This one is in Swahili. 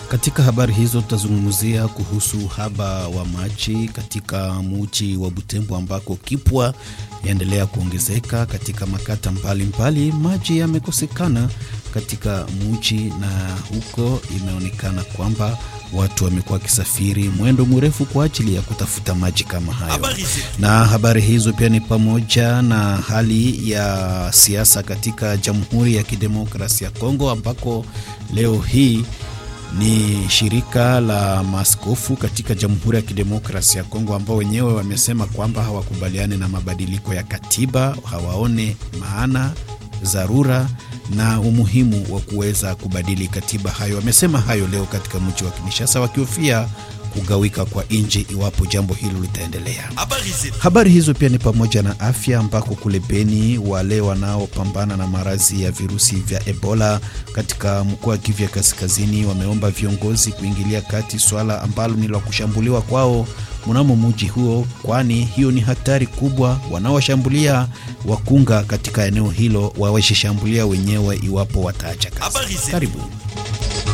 Katika habari hizo tutazungumzia kuhusu uhaba wa maji katika mji wa Butembo ambako kipwa yaendelea kuongezeka katika makata mbalimbali. Maji yamekosekana katika mji na huko imeonekana kwamba watu wamekuwa kisafiri mwendo mrefu kwa ajili ya kutafuta maji kama hayo. Na habari hizo pia ni pamoja na hali ya siasa katika Jamhuri ya Kidemokrasia ya Kongo ambako leo hii ni shirika la maaskofu katika Jamhuri ya Kidemokrasia ya Kongo ambao wenyewe wamesema kwamba hawakubaliani na mabadiliko ya katiba, hawaone maana, dharura na umuhimu wa kuweza kubadili katiba hayo. Wamesema hayo leo katika mji wa Kinshasa wakihofia kugawika kwa nchi iwapo jambo hilo litaendelea. Habari hizo pia ni pamoja na afya ambako kule Beni wale wanaopambana na maradhi ya virusi vya Ebola katika mkoa wa Kivu Kaskazini wameomba viongozi kuingilia kati swala ambalo ni la kushambuliwa kwao mnamo mji huo, kwani hiyo ni hatari kubwa. Wanaoshambulia wakunga katika eneo hilo waweshambulia wenyewe iwapo wataacha kazi. Karibu.